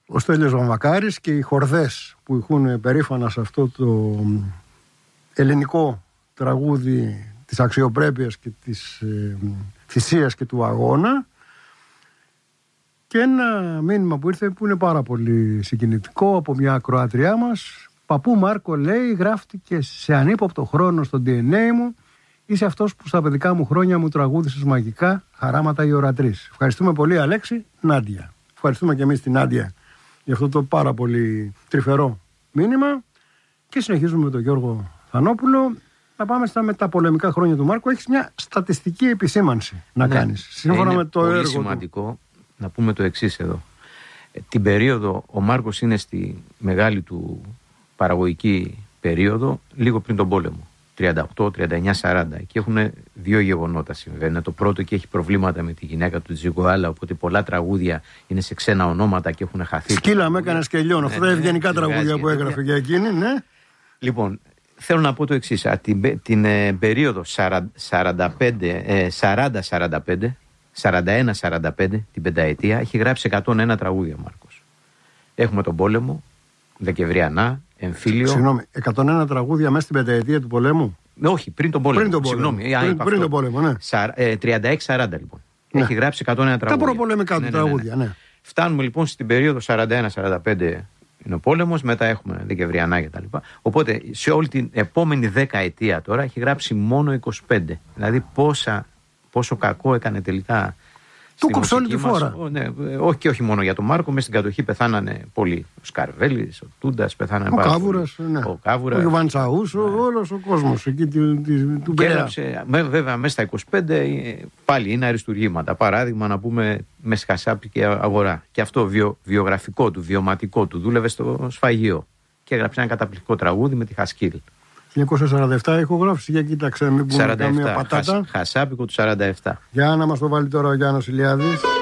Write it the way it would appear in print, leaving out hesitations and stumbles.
ο Στέλιος Βαμβακάρης και οι χορδές που ηχούν περήφανα σε αυτό το ελληνικό τραγούδι της αξιοπρέπειας και της θυσίας και του αγώνα. Και ένα μήνυμα που ήρθε που είναι πάρα πολύ συγκινητικό από μια ακροάτριά μας. Παππού Μάρκο, λέει, γράφτηκε σε ανύποπτο χρόνο στο DNA μου. Είσαι αυτός που στα παιδικά μου χρόνια μου τραγούδησες μαγικά χαράματα οι ορατρείς. Ευχαριστούμε πολύ, Αλέξη. Νάντια. Ευχαριστούμε και εμείς την Νάντια για αυτό το πάρα πολύ τρυφερό μήνυμα. Και συνεχίζουμε με τον Γιώργο Θανόπουλο. Να πάμε στα μεταπολεμικά χρόνια του Μάρκου. Έχεις μια στατιστική επισήμανση να κάνεις. Σύμφωνα με το έργο. Είναι πολύ σημαντικό να πούμε το εξής εδώ. Την περίοδο, ο Μάρκος είναι στη μεγάλη του παραγωγική περίοδο λίγο πριν τον πόλεμο. 38, 39, 40. Και έχουν δύο γεγονότα συμβαίνουν. Το πρώτο, και έχει προβλήματα με τη γυναίκα του Τζιγκοάλα, οπότε πολλά τραγούδια είναι σε ξένα ονόματα και έχουν χαθεί. Σκύλα με έκανε σκελιών. Αυτά τα ευγενικά τραγούδια που έγραφε για εκείνη, ναι. Λοιπόν, θέλω να πω το εξής. Την περίοδο 40-45, 41-45, την πενταετία, έχει γράψει 101 τραγούδια ο Μάρκος. Έχουμε τον πόλεμο, Δεκεμβριανά, εμφύλιο. Συγγνώμη, 101 τραγούδια μέσα στην πενταετία του πολέμου. Όχι, πριν τον πόλεμο. Πριν τον πόλεμο, ναι. 36-40 λοιπόν. Ναι. Έχει γράψει 101 τραγούδια. Τα προπολεμικά του τραγούδια, ναι. Φτάνουμε λοιπόν στην περίοδο 41-45. Είναι ο πόλεμος, μετά έχουμε Δεκεμβριανά κτλ. Οπότε σε όλη την επόμενη δεκαετία τώρα έχει γράψει μόνο 25. Δηλαδή πόσο κακό έκανε τελικά. Του κόψε όλη τη φόρα. Ναι, όχι μόνο για τον Μάρκο, μέσα στην κατοχή πεθάνανε πολλοί. Ο Σκαρβέλης, ο Τούντας, πεθάνανε πάρα πολλοί. Ο Κάβουρας, ο Γιωβαντσαούς, όλος ο κόσμος εκεί του Πειραιά. Βέβαια μέσα στα 25 πάλι είναι αριστουργήματα. Παράδειγμα να πούμε με Χασάπη και Αγορά. Και αυτό βιογραφικό του, βιωματικό του. Δούλευε στο σφαγείο και έγραψε ένα καταπληκτικό τραγούδι με τη Χασκίλ. 1947 ηχογράφηση, για κοίταξε, μην πούμε καμία πατάτα. Χασάπικο του 47. Για να μας το βάλει τώρα ο Γιάννος Ηλιάδης.